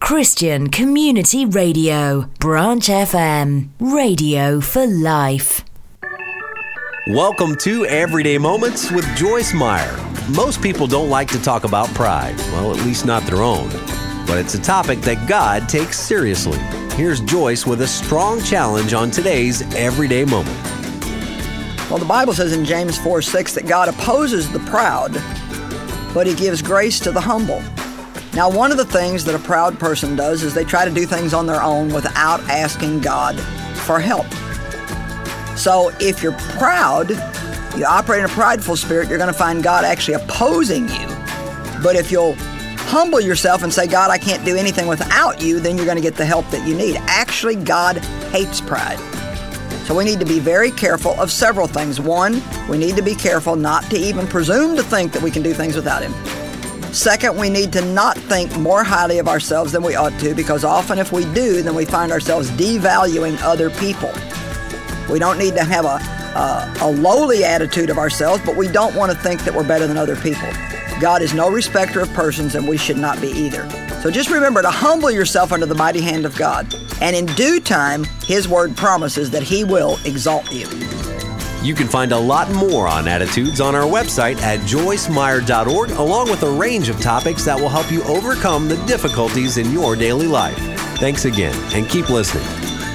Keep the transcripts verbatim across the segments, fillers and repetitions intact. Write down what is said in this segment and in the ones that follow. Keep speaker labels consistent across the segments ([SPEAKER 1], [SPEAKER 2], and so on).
[SPEAKER 1] Christian Community Radio, Branch F M, radio for life.
[SPEAKER 2] Welcome to Everyday Moments with Joyce Meyer. Most people don't like to talk about pride, well, at least not their own. But it's a topic that God takes seriously. Here's Joyce with a strong challenge on today's Everyday Moment.
[SPEAKER 3] Well, the Bible says in James four six that God opposes the proud, but He gives grace to the humble. Now, one of the things that a proud person does is they try to do things on their own without asking God for help. So if you're proud, you operate in a prideful spirit, you're going to find God actually opposing you. But if you'll humble yourself and say, God, I can't do anything without you, then you're going to get the help that you need. Actually, God hates pride. So we need to be very careful of several things. One, we need to be careful not to even presume to think that we can do things without Him. Second, we need to not think more highly of ourselves than we ought to, because often if we do, then we find ourselves devaluing other people. We don't need to have a, a, a lowly attitude of ourselves, but we don't want to think that we're better than other people. God is no respecter of persons, and we should not be either. So just remember to humble yourself under the mighty hand of God. And in due time, His Word promises that He will exalt you.
[SPEAKER 2] You can find a lot more on attitudes on our website at joyce meyer dot org, along with a range of topics that will help you overcome the difficulties in your daily life. Thanks again, and keep listening.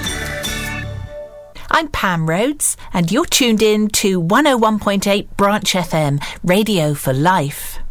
[SPEAKER 4] I'm Pam Rhodes, and you're tuned in to one oh one point eight Branch F M, Radio for Life.